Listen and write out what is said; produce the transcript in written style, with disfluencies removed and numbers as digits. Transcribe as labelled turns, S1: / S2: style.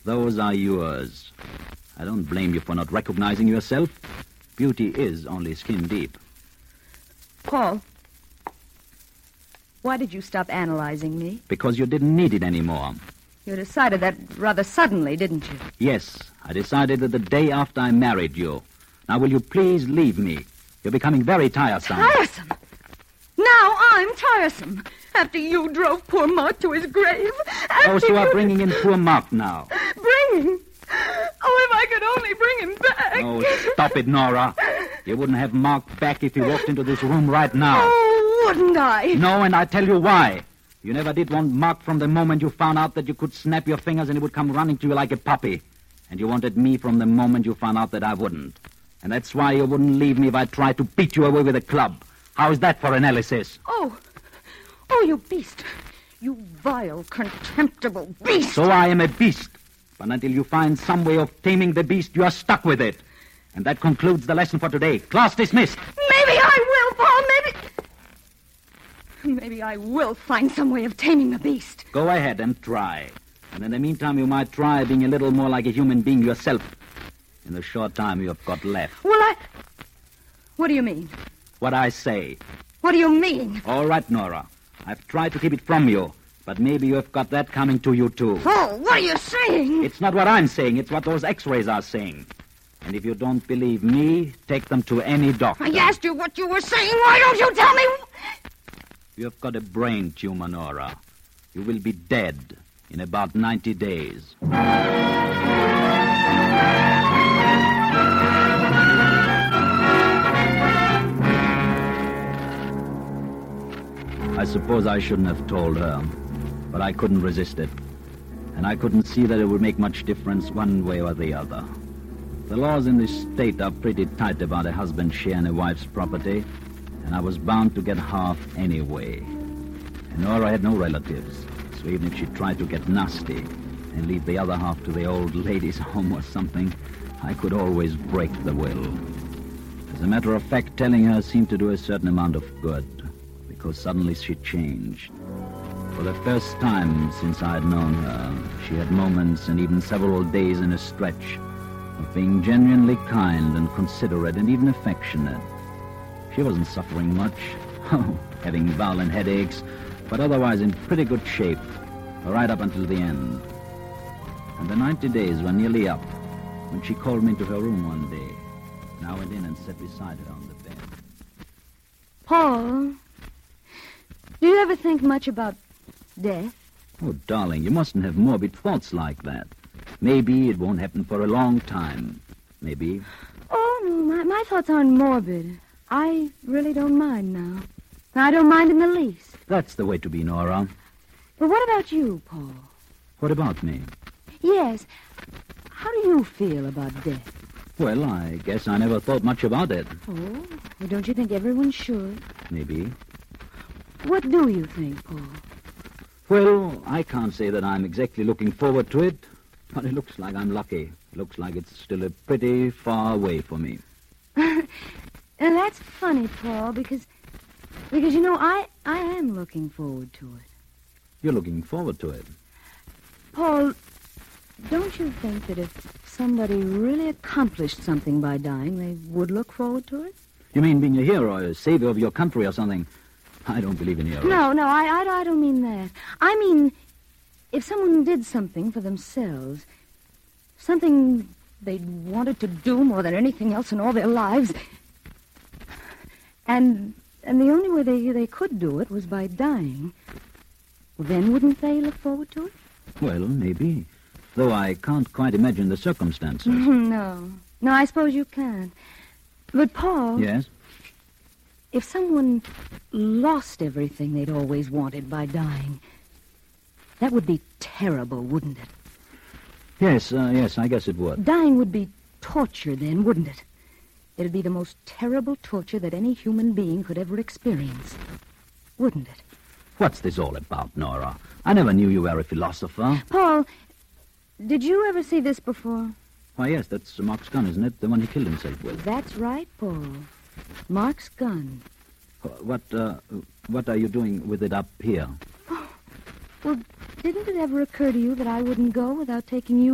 S1: Those are yours. I don't blame you for not recognizing yourself. Beauty is only skin deep.
S2: Paul, why did you stop analyzing me?
S1: Because you didn't need it anymore.
S2: You decided that rather suddenly, didn't you?
S1: Yes, I decided that the day after I married you. Now, will you please leave me? You're becoming very tiresome.
S2: Tiresome? Now I'm tiresome. After you drove poor Mark to his grave.
S1: Those who are bringing in poor Mark now.
S2: Bringing? Oh, if I could only bring him back.
S1: Oh, stop it, Nora. You wouldn't have Mark back if he walked into this room right now.
S2: Oh, wouldn't I?
S1: No, and I tell you why. You never did want Mark from the moment you found out that you could snap your fingers and he would come running to you like a puppy. And you wanted me from the moment you found out that I wouldn't. And that's why you wouldn't leave me if I tried to beat you away with a club. How is that for analysis?
S2: Oh, you beast. You vile, contemptible beast.
S1: So I am a beast. But until you find some way of taming the beast, you are stuck with it. And that concludes the lesson for today. Class dismissed.
S2: Maybe I will, Paul. Maybe I will find some way of taming the beast.
S1: Go ahead and try. And in the meantime, you might try being a little more like a human being yourself. In the short time you have got left.
S2: What do you mean?
S1: What I say.
S2: What do you mean?
S1: All right, Nora. I've tried to keep it from you. But maybe you've got that coming to you, too.
S2: Oh, what are you saying?
S1: It's not what I'm saying. It's what those x-rays are saying. And if you don't believe me, take them to any doctor.
S2: I asked you what you were saying. Why don't you tell me?
S1: You've got a brain tumor, Nora. You will be dead in about 90 days. I suppose I shouldn't have told her, but I couldn't resist it. And I couldn't see that it would make much difference one way or the other. The laws in this state are pretty tight about a husband's share in a wife's property, and I was bound to get half anyway. And Nora had no relatives, so even if she tried to get nasty and leave the other half to the old lady's home or something, I could always break the will. As a matter of fact, telling her seemed to do a certain amount of good, because suddenly she changed. For the first time since I had known her, she had moments and even several days in a stretch of being genuinely kind and considerate and even affectionate. She wasn't suffering much, having violent headaches, but otherwise in pretty good shape, right up until the end. And the 90 days were nearly up when she called me into her room one day, and I went in and sat beside her on the bed.
S2: Paul, do you ever think much about death?
S1: Oh, darling, you mustn't have morbid thoughts like that. Maybe it won't happen for a long time. Maybe.
S2: Oh, no, my thoughts aren't morbid. I really don't mind now. I don't mind in the least.
S1: That's the way to be, Nora.
S2: But what about you, Paul?
S1: What about me?
S2: Yes. How do you feel about death?
S1: Well, I guess I never thought much about it.
S2: Oh, well, don't you think everyone should?
S1: Maybe.
S2: What do you think, Paul?
S1: Well, I can't say that I'm exactly looking forward to it, but it looks like I'm lucky. It looks like it's still a pretty far away for me.
S2: And that's funny, Paul, because you know, I am looking forward to it.
S1: You're looking forward to it?
S2: Paul, don't you think that if somebody really accomplished something by dying, they would look forward to it?
S1: You mean being a hero, a savior of your country or something? I don't believe in heroes.
S2: No, I don't mean that. I mean, if someone did something for themselves, something they'd wanted to do more than anything else in all their lives, and the only way they could do it was by dying, well, then wouldn't they look forward to it?
S1: Well, maybe. Though I can't quite imagine the circumstances.
S2: No, I suppose you can't. But, Paul...
S1: Yes?
S2: If someone lost everything they'd always wanted by dying, that would be terrible, wouldn't it?
S1: Yes, I guess it would.
S2: Dying would be torture then, wouldn't it? It'd be the most terrible torture that any human being could ever experience, wouldn't it?
S1: What's this all about, Nora? I never knew you were a philosopher.
S2: Paul, did you ever see this before?
S1: Why, yes, that's Mark's gun, isn't it? The one he killed himself with.
S2: That's right, Paul. Mark's gun.
S1: What are you doing with it up here?
S2: Well, didn't it ever occur to you that I wouldn't go without taking you